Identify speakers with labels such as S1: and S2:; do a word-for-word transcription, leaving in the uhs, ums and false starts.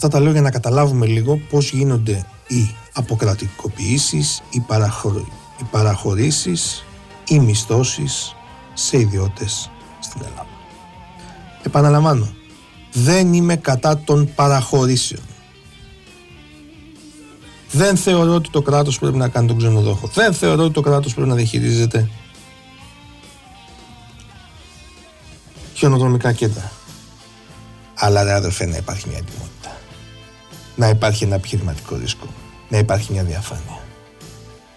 S1: Αυτά τα λέω για να καταλάβουμε λίγο πώς γίνονται οι αποκρατικοποιήσεις, οι, παραχωρη... οι παραχωρήσεις, οι μισθώσεις σε ιδιώτες στην Ελλάδα. Επαναλαμβάνω, δεν είμαι κατά των παραχωρήσεων. Δεν θεωρώ ότι το κράτος πρέπει να κάνει τον ξενοδόχο. Δεν θεωρώ ότι το κράτος πρέπει να διαχειρίζεται χιονοδρομικά κέντρα. Αλλά ρε αδερφέ, να υπάρχει μια ετοιμότητα. Να υπάρχει ένα επιχειρηματικό ρίσκο. Να υπάρχει μια διαφάνεια.